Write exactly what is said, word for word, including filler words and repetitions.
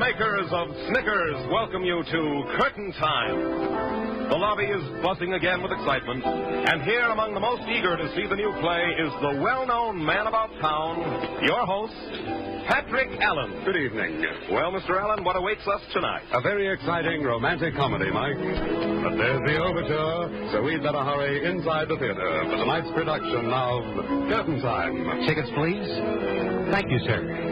makers of Snickers welcome you to Curtain Time. The lobby is buzzing again with excitement, and here among the most eager to see the new play is the well-known man about town, your host, Patrick Allen. Good evening. Well, Mister Allen, what awaits us tonight? A very exciting romantic comedy, Mike. But there's the overture, so we'd better hurry inside the theater for tonight's production of Curtain Time. Tickets, please. Thank you, sir.